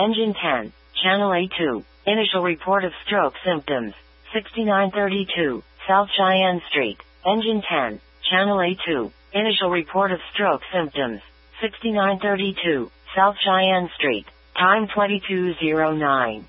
Engine 10, Channel A2, initial report of stroke symptoms, 6932, South Cheyenne Street. Engine 10, Channel A2, initial report of stroke symptoms, 6932, South Cheyenne Street. Time 2209.